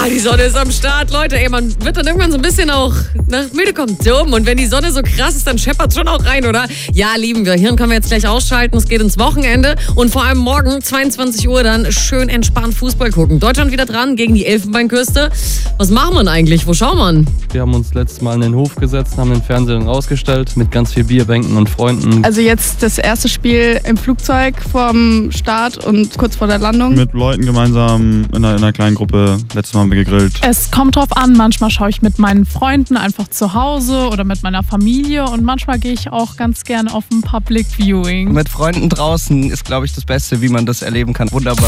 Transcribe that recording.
die Sonne ist am Start, Leute. Ey, man wird dann irgendwann so ein bisschen auch nach müde kommt dumm. Und wenn die Sonne so krass ist, dann scheppert schon auch rein, oder? Ja, lieben wir. Hirn können wir jetzt gleich ausschalten. Es geht ins Wochenende. Und vor allem morgen, 22 Uhr, dann schön entspannt Fußball gucken. Deutschland wieder dran gegen die Elfenbeinküste. Was machen wir eigentlich? Wo schauen wir? Wir haben uns letztes Mal in den Hof gesetzt, haben den Fernseher rausgestellt mit ganz viel Bierbänken und Freunden. Also jetzt das erste Spiel im Flugzeug vorm Start und kurz vor der Landung. Mit Leuten gemeinsam in einer kleinen Gruppe. Letztes Mal haben wir gegrillt. Es kommt drauf an, manchmal schaue ich mit meinen Freunden einfach zu Hause oder mit meiner Familie und manchmal gehe ich auch ganz gern auf ein Public Viewing. Mit Freunden draußen ist, glaube ich, das Beste, wie man das erleben kann. Wunderbar.